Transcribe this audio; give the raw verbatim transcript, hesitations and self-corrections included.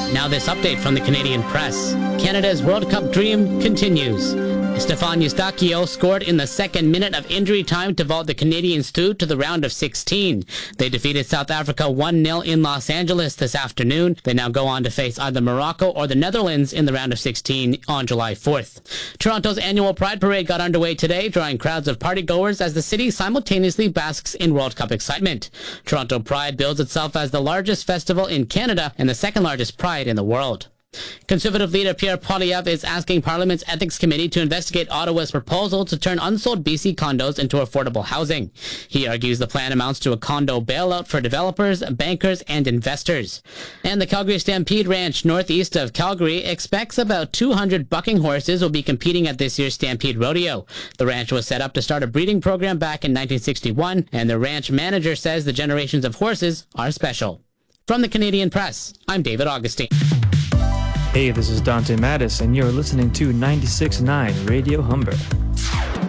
Now this update from the Canadian press. Canada's World Cup dream continues. Stefan Eustáquio scored in the second minute of injury time to vault the Canadians through to the round of sixteen. They defeated South Africa one nil in Los Angeles this afternoon. They now go on to face either Morocco or the Netherlands in the round of sixteen on July fourth. Toronto's annual Pride Parade got underway today, drawing crowds of partygoers as the city simultaneously basks in World Cup excitement. Toronto Pride bills itself as the largest festival in Canada and the second largest pride in the world. Conservative leader Pierre Poilievre is asking Parliament's Ethics Committee to investigate Ottawa's proposal to turn unsold B C condos into affordable housing. He argues the plan amounts to a condo bailout for developers, bankers, and investors. And the Calgary Stampede Ranch, northeast of Calgary, expects about two hundred bucking horses will be competing at this year's Stampede Rodeo. The ranch was set up to start a breeding program back in nineteen sixty-one, and the ranch manager says the generations of horses are special. From the Canadian Press, I'm David Augustine. Hey, this is Dante Mattis, and you're listening to ninety-six point nine Radio Humber.